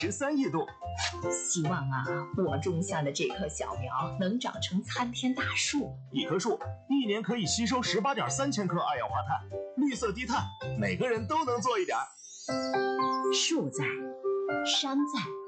13亿度。 希望啊，我种下的这棵小苗能长成参天大树。 一棵树1年可以吸收18.3千克二氧化碳，绿色低碳，每个人都能做一点。 树在，山在，